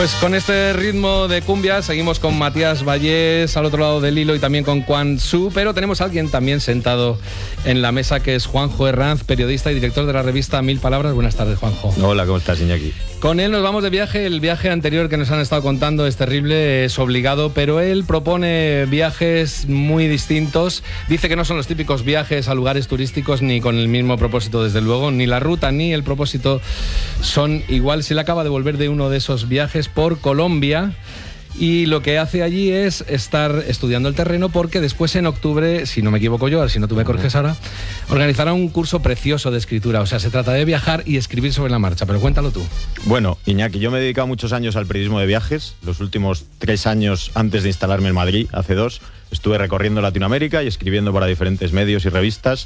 Pues con este ritmo de cumbia seguimos con Matías Vallés al otro lado del hilo y también con Quan Su, pero tenemos a alguien también sentado en la mesa que es Juanjo Herranz, periodista y director de la revista Mil Palabras. Buenas tardes, Juanjo. Hola, ¿cómo estás, Iñaki? Con él nos vamos de viaje. El viaje anterior que nos han estado contando es terrible, es obligado, pero él propone viajes muy distintos. Dice que no son los típicos viajes a lugares turísticos ni con el mismo propósito, desde luego. Ni la ruta ni el propósito son igual. Se le acaba de volver de uno de esos viajes por Colombia y lo que hace allí es estar estudiando el terreno, porque después en octubre, si no me equivoco yo, si no tú me corriges ahora, organizará un curso precioso de escritura. O sea, se trata de viajar y escribir sobre la marcha, pero cuéntalo tú. Bueno, Iñaki, yo me he dedicado muchos años al periodismo de viajes. Los últimos 3 años antes de instalarme en Madrid, hace 2, estuve recorriendo Latinoamérica y escribiendo para diferentes medios y revistas,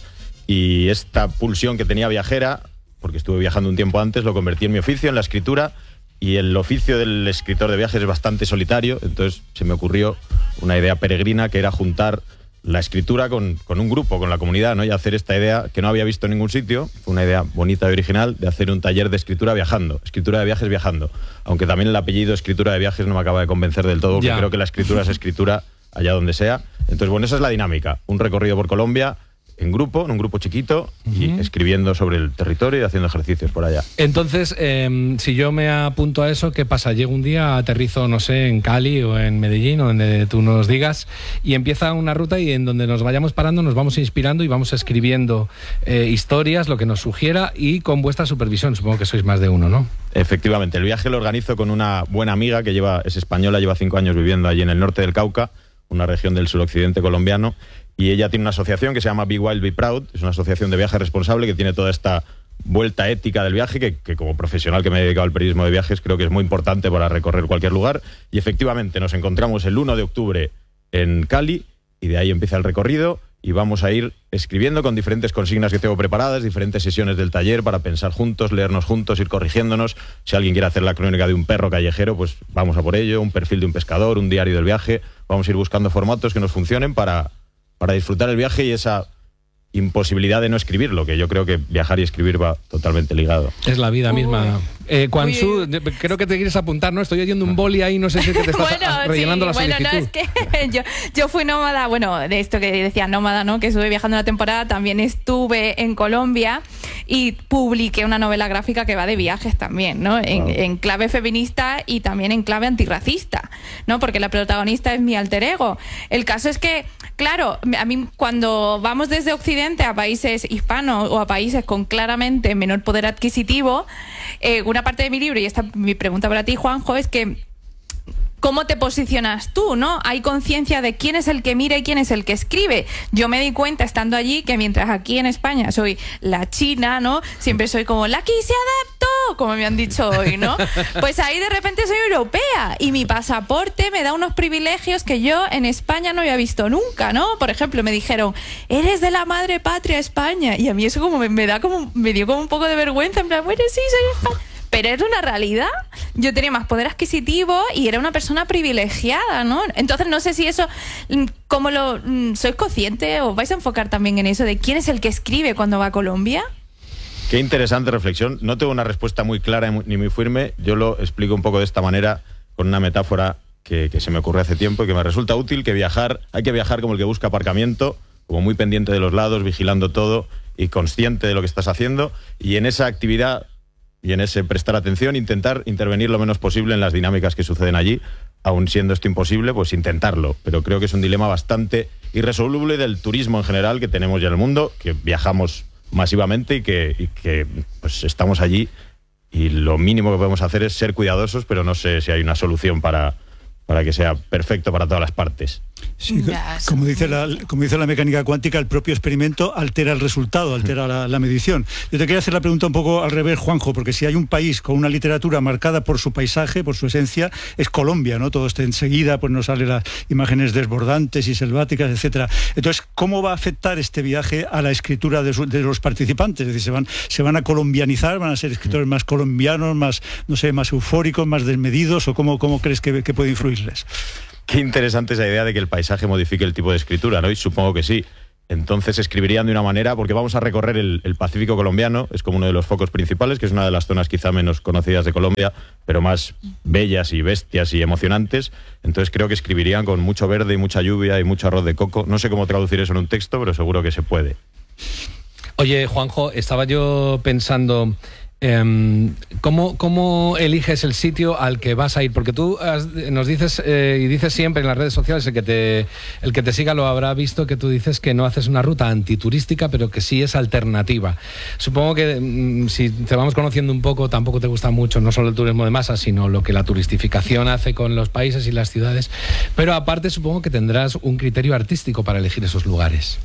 y esta pulsión que tenía viajera, porque estuve viajando un tiempo antes, lo convertí en mi oficio, en la escritura. Y el oficio del escritor de viajes es bastante solitario, entonces se me ocurrió una idea peregrina, que era juntar la escritura con un grupo, con la comunidad, ¿no? Y hacer esta idea que no había visto en ningún sitio. Fue una idea bonita y original de hacer un taller de escritura viajando, escritura de viajes viajando. Aunque también el apellido escritura de viajes no me acaba de convencer del todo, porque creo que la escritura es escritura allá donde sea. Entonces, bueno, esa es la dinámica. Un recorrido por Colombia en un grupo chiquito, y escribiendo sobre el territorio y haciendo ejercicios por allá. Entonces, si yo me apunto a eso, ¿qué pasa? Llego un día, aterrizo, no sé, en Cali o en Medellín, o donde tú nos digas, y empieza una ruta, y en donde nos vayamos parando nos vamos inspirando y vamos escribiendo historias, lo que nos sugiera, y con vuestra supervisión. Supongo que sois más de uno, ¿no? Efectivamente, el viaje lo organizo con una buena amiga que es española, lleva 5 años viviendo allí en el norte del Cauca, una región del suroccidente colombiano. Y ella tiene una asociación que se llama Be Wild, Be Proud. Es una asociación de viaje responsable que tiene toda esta vuelta ética del viaje, que como profesional que me he dedicado al periodismo de viajes creo que es muy importante para recorrer cualquier lugar. Y efectivamente nos encontramos el 1 de octubre en Cali, y de ahí empieza el recorrido, y vamos a ir escribiendo con diferentes consignas que tengo preparadas, diferentes sesiones del taller para pensar juntos, leernos juntos, ir corrigiéndonos. Si alguien quiere hacer la crónica de un perro callejero, pues vamos a por ello, un perfil de un pescador, un diario del viaje. Vamos a ir buscando formatos que nos funcionen para disfrutar el viaje y esa imposibilidad de no escribirlo, que yo creo que viajar y escribir va totalmente ligado. Es la vida misma. Quan Su, creo que te quieres apuntar, ¿no? Estoy oyendo un boli ahí, no sé si te estás rellenando la solicitud. Bueno, no, es que yo fui nómada, bueno, de esto que decía nómada, ¿no? Que estuve viajando una temporada, también estuve en Colombia y publiqué una novela gráfica que va de viajes también, ¿no? En clave feminista y también en clave antirracista, ¿no? Porque la protagonista es mi alter ego. El caso es que, claro, a mí cuando vamos desde Occidente a países hispanos o a países con claramente menor poder adquisitivo, una parte de mi libro, y esta mi pregunta para ti, Juanjo, es que ¿cómo te posicionas tú, no? Hay conciencia de quién es el que mira y quién es el que escribe. Yo me di cuenta estando allí que mientras aquí en España soy la china, ¿no? Siempre soy como la que se adaptó, como me han dicho hoy, ¿no? Pues ahí de repente soy europea y mi pasaporte me da unos privilegios que yo en España no había visto nunca, ¿no? Por ejemplo, me dijeron, eres de la madre patria España, y a mí eso como me dio como un poco de vergüenza, en plan, bueno, sí, soy española. Pero es una realidad. Yo tenía más poder adquisitivo y era una persona privilegiada, ¿no? Entonces no sé si eso, ¿cómo sois consciente o vais a enfocar también en eso de quién es el que escribe cuando va a Colombia? Qué interesante reflexión. No tengo una respuesta muy clara ni muy firme. Yo lo explico un poco de esta manera, con una metáfora que se me ocurrió hace tiempo y que me resulta útil, que hay que viajar como el que busca aparcamiento, como muy pendiente de los lados, vigilando todo y consciente de lo que estás haciendo, y en esa actividad y en ese prestar atención, intentar intervenir lo menos posible en las dinámicas que suceden allí, aun siendo esto imposible, pues intentarlo. Pero creo que es un dilema bastante irresoluble del turismo en general que tenemos ya en el mundo, que viajamos masivamente y que pues estamos allí, y lo mínimo que podemos hacer es ser cuidadosos, pero no sé si hay una solución para que sea perfecto para todas las partes. Sí, como dice la mecánica cuántica, el propio experimento altera el resultado, altera la medición. Yo te quería hacer la pregunta un poco al revés, Juanjo, porque si hay un país con una literatura marcada por su paisaje, por su esencia, es Colombia, ¿no? Todo esto enseguida pues nos salen las imágenes desbordantes y selváticas, etcétera. Entonces, ¿cómo va a afectar este viaje a la escritura de los participantes? Es decir, ¿se van a colombianizar? ¿Van a ser escritores más colombianos, más, no sé, más eufóricos, más desmedidos? ¿O cómo crees que puede influirles? Qué interesante esa idea de que el paisaje modifique el tipo de escritura, ¿no? Y supongo que sí. Entonces escribirían de una manera, porque vamos a recorrer el Pacífico colombiano, es como uno de los focos principales, que es una de las zonas quizá menos conocidas de Colombia, pero más bellas y bestias y emocionantes. Entonces creo que escribirían con mucho verde y mucha lluvia y mucho arroz de coco. No sé cómo traducir eso en un texto, pero seguro que se puede. Oye, Juanjo, estaba yo pensando... ¿Cómo eliges el sitio al que vas a ir? Porque tú nos dices y dices siempre en las redes sociales, el que te siga lo habrá visto, que tú dices que no haces una ruta antiturística, pero que sí es alternativa. Supongo que si te vamos conociendo un poco, tampoco te gusta mucho no solo el turismo de masa, sino lo que la turistificación hace con los países y las ciudades. Pero aparte supongo que tendrás un criterio artístico para elegir esos lugares.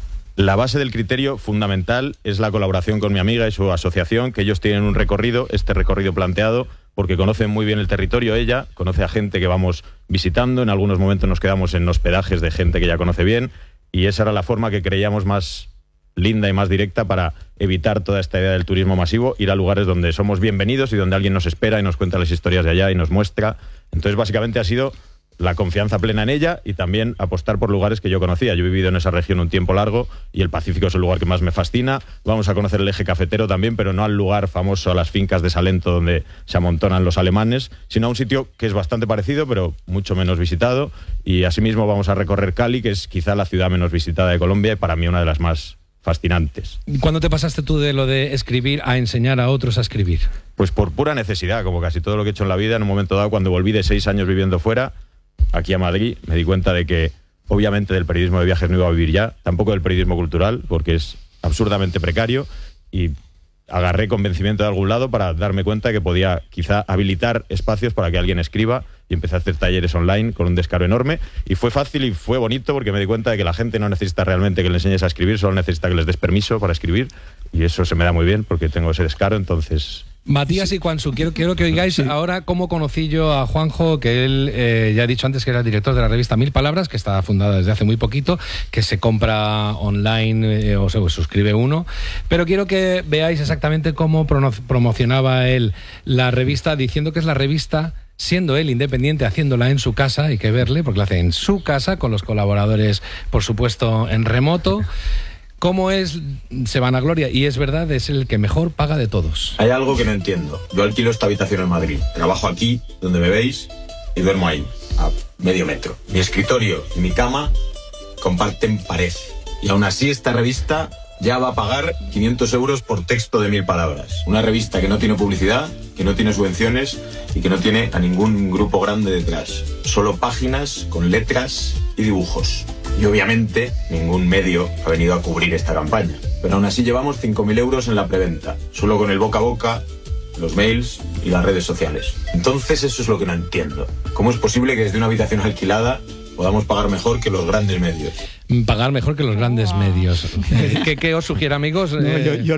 La base del criterio fundamental es la colaboración con mi amiga y su asociación, que ellos tienen un recorrido, este recorrido planteado, porque conocen muy bien el territorio. Ella conoce a gente que vamos visitando, en algunos momentos nos quedamos en hospedajes de gente que ya conoce bien, y esa era la forma que creíamos más linda y más directa para evitar toda esta idea del turismo masivo, ir a lugares donde somos bienvenidos y donde alguien nos espera y nos cuenta las historias de allá y nos muestra. Entonces básicamente ha sido la confianza plena en ella y también apostar por lugares que yo conocía. Yo he vivido en esa región un tiempo largo y el Pacífico es el lugar que más me fascina. Vamos a conocer el eje cafetero también, pero no al lugar famoso, a las fincas de Salento donde se amontonan los alemanes, sino a un sitio que es bastante parecido, pero mucho menos visitado. Y asimismo vamos a recorrer Cali, que es quizá la ciudad menos visitada de Colombia y para mí una de las más fascinantes. ¿Cuándo te pasaste tú de lo de escribir a enseñar a otros a escribir? Pues por pura necesidad, como casi todo lo que he hecho en la vida. En un momento dado, cuando volví de 6 años viviendo fuera, aquí a Madrid, me di cuenta de que obviamente del periodismo de viajes no iba a vivir ya, tampoco del periodismo cultural, porque es absurdamente precario, y agarré convencimiento de algún lado para darme cuenta de que podía quizá habilitar espacios para que alguien escriba, y empecé a hacer talleres online con un descaro enorme, y fue fácil y fue bonito porque me di cuenta de que la gente no necesita realmente que le enseñes a escribir, solo necesita que les des permiso para escribir, y eso se me da muy bien porque tengo ese descaro. Entonces... Matías y Quansu, quiero que oigáis ahora cómo conocí yo a Juanjo, que él ya he dicho antes que era el director de la revista 1000 Palabras, que está fundada desde hace muy poquito, que se compra online o se suscribe uno, pero quiero que veáis exactamente cómo promocionaba él la revista, diciendo que es la revista, siendo él independiente, haciéndola en su casa, hay que verle, porque la hace en su casa, con los colaboradores, por supuesto, en remoto. ¿Cómo es? Se vanagloria, y es verdad, es el que mejor paga de todos. Hay algo que no entiendo. Yo alquilo esta habitación en Madrid, trabajo aquí, donde me veis, y duermo ahí, a medio metro. Mi escritorio y mi cama comparten pared. Y aún así esta revista ya va a pagar 500 euros por texto de 1000 palabras. Una revista que no tiene publicidad, que no tiene subvenciones y que no tiene a ningún grupo grande detrás. Solo páginas con letras y dibujos. Y obviamente ningún medio ha venido a cubrir esta campaña. Pero aún así llevamos 5.000 euros en la preventa, solo con el boca a boca, los mails y las redes sociales. Entonces eso es lo que no entiendo. ¿Cómo es posible que desde una habitación alquilada podamos pagar mejor que los grandes medios? Pagar mejor que los grandes medios. ¿Qué os sugiere, amigos? No,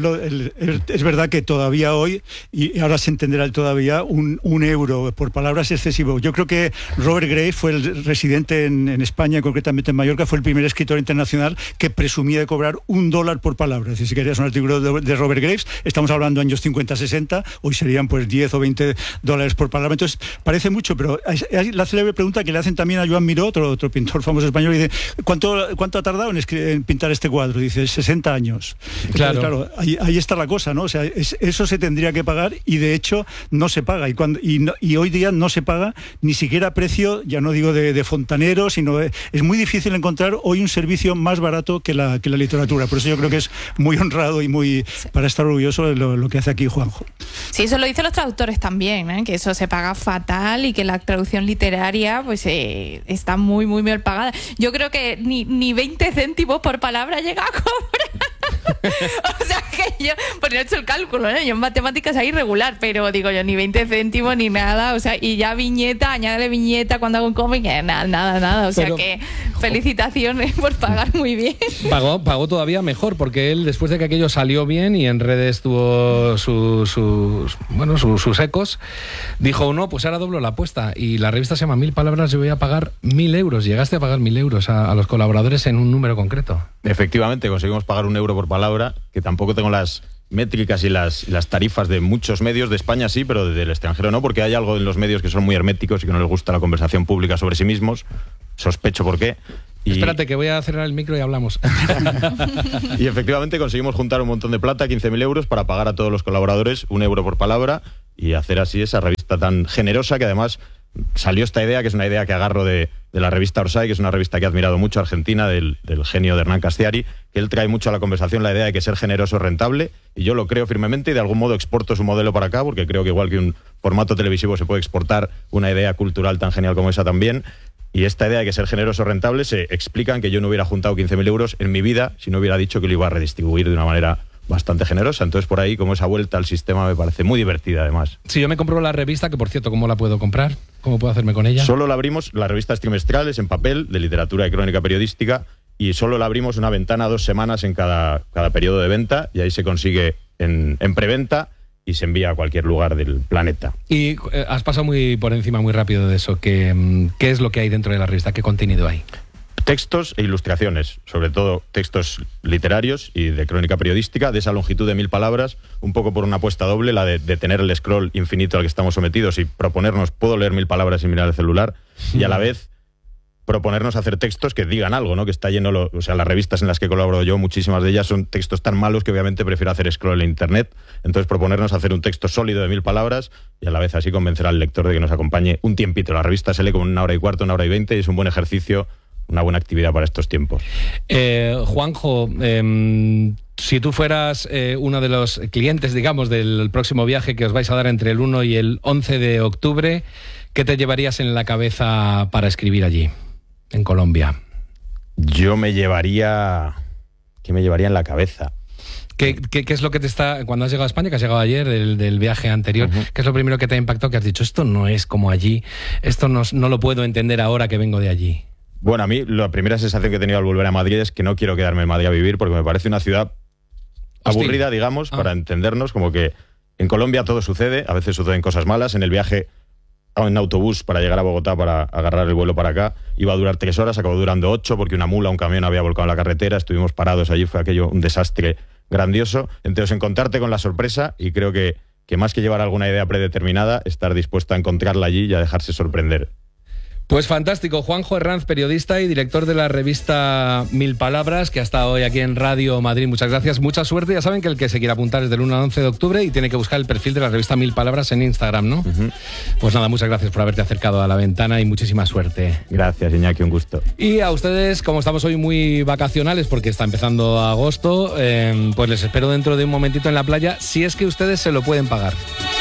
es verdad que todavía hoy, y ahora se entenderá el todavía, un euro por palabra es excesivo. Yo creo que Robert Graves fue el residente en España, concretamente en Mallorca, fue el primer escritor internacional que presumía de cobrar $1 por palabra. Es decir, si querías un artículo de Robert Graves, estamos hablando de años 50-60, hoy serían pues $10 o $20 por palabra. Entonces, parece mucho, pero hay la célebre pregunta que le hacen también a Joan Miró, otro pintor famoso español, y dice, ¿cuánto ha tardado en pintar este cuadro? Dice, 60 años. Entonces, claro, ahí está la cosa, ¿no? O sea, eso se tendría que pagar y de hecho no se paga. Y hoy día no se paga ni siquiera a precio, ya no digo de fontanero, sino es muy difícil encontrar hoy un servicio más barato que la literatura. Por eso yo creo que es muy honrado y muy para estar orgulloso de lo que hace aquí Juanjo. Sí, eso lo dicen los traductores también, ¿eh? Que eso se paga fatal y que la traducción literaria pues está muy, muy mal pagada. Yo creo que ni 20 céntimos por palabra llega a cobrar. O sea que yo, pues no he hecho el cálculo, ¿no? Yo en matemáticas ahí regular, pero digo yo, ni 20 céntimos ni nada, o sea, y ya viñeta, añádele viñeta cuando hago un cómic, nada, o sea pero, que felicitaciones por pagar muy bien. Pagó todavía mejor, porque él, después de que aquello salió bien y en redes tuvo sus ecos, dijo, no, pues ahora doblo la apuesta, y la revista se llama 1000 Palabras, yo voy a pagar 1.000 euros, llegaste a pagar 1.000 euros a los colaboradores en un número concreto. Efectivamente, conseguimos pagar €1 por palabra, que tampoco tengo las métricas y las tarifas de muchos medios de España, sí, pero del extranjero no, porque hay algo en los medios que son muy herméticos y que no les gusta la conversación pública sobre sí mismos. sospecho por qué. Espérate, que voy a cerrar el micro y hablamos. Y efectivamente conseguimos juntar un montón de plata, 15.000 euros, para pagar a todos los colaboradores 1 euro por palabra y hacer así esa revista tan generosa, que además salió esta idea, que es una idea que agarro de la revista Orsay, que es una revista que he admirado mucho, argentina, del genio de Hernán Castiari, que él trae mucho a la conversación la idea de que ser generoso es rentable, y yo lo creo firmemente, y de algún modo exporto su modelo para acá, porque creo que igual que un formato televisivo se puede exportar una idea cultural tan genial como esa también. Y esta idea de que ser generoso es rentable se explica en que yo no hubiera juntado 15.000 euros en mi vida si no hubiera dicho que lo iba a redistribuir de una manera bastante generosa. Entonces, por ahí, como esa vuelta al sistema me parece muy divertida, además. Si yo me compro la revista, que por cierto, ¿cómo la puedo comprar? ¿Cómo puedo hacerme con ella? Solo la abrimos, la revista es trimestral, es en papel, de literatura y crónica periodística, y solo la abrimos una ventana 2 semanas en cada periodo de venta, y ahí se consigue en preventa y se envía a cualquier lugar del planeta. Y has pasado muy por encima, muy rápido de eso. ¿Qué es lo que hay dentro de la revista? ¿Qué contenido hay? Textos e ilustraciones, sobre todo textos literarios y de crónica periodística, de esa longitud de 1000 palabras, un poco por una apuesta doble, la de tener el scroll infinito al que estamos sometidos y proponernos, puedo leer 1000 palabras sin mirar el celular, y a la vez proponernos hacer textos que digan algo, ¿no? Que está lleno, o sea, las revistas en las que colaboro yo, muchísimas de ellas son textos tan malos que obviamente prefiero hacer scroll en internet. Entonces, proponernos hacer un texto sólido de 1000 palabras y a la vez así convencer al lector de que nos acompañe un tiempito. La revista se lee como 1 hora y cuarto, 1 hora y 20, y es un buen ejercicio, una buena actividad para estos tiempos. Juanjo, si tú fueras uno de los clientes, digamos, del próximo viaje que os vais a dar entre el 1 y el 11 de octubre, ¿qué te llevarías en la cabeza para escribir allí, en Colombia? Yo me llevaría... ¿Qué me llevaría en la cabeza? ¿Qué es lo que te está... Cuando has llegado a España, que has llegado ayer del viaje anterior, ¿qué es lo primero que te ha impactado, que has dicho, esto no es como allí, esto no lo puedo entender ahora que vengo de allí? Bueno, a mí la primera sensación que he tenido al volver a Madrid es que no quiero quedarme en Madrid a vivir, porque me parece una ciudad aburrida, digamos, para entendernos, como que en Colombia todo sucede, a veces suceden cosas malas. En el viaje en autobús para llegar a Bogotá, para agarrar el vuelo para acá, iba a durar 3 horas, acabó durando 8 porque una mula, un camión había volcado en la carretera, estuvimos parados allí, fue aquello un desastre grandioso. Entonces, encontrarte con la sorpresa, y creo que más que llevar alguna idea predeterminada, estar dispuesto a encontrarla allí y a dejarse sorprender. Pues fantástico. Juanjo Herranz, periodista y director de la revista 1000 Palabras, que ha estado hoy aquí en Radio Madrid. Muchas gracias, mucha suerte. Ya saben que el que se quiera apuntar es del 1 al 11 de octubre y tiene que buscar el perfil de la revista 1000 Palabras en Instagram, ¿no? Pues nada, muchas gracias por haberte acercado a la ventana y muchísima suerte. Gracias, Iñaki, un gusto. Y a ustedes, como estamos hoy muy vacacionales porque está empezando agosto, pues les espero dentro de un momentito en la playa, si es que ustedes se lo pueden pagar.